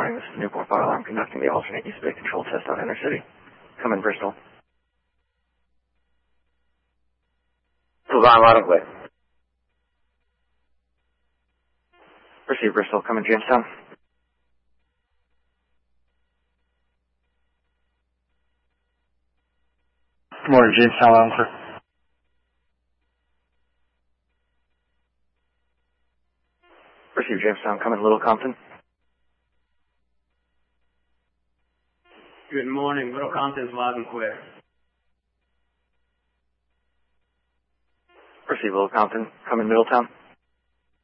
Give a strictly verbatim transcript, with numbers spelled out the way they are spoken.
This is Newport Fire Alarm conducting the alternate use of control test on Inner City. Come in, Bristol. Suzanne, loud and clear. Proceed, Bristol. Come in, Jamestown. Good morning, Jamestown, loud and clear. Proceed, Jamestown. Come in, Little Compton. Good morning. Little Compton's loud and clear. Proceed, Little Compton. Come in, Middletown.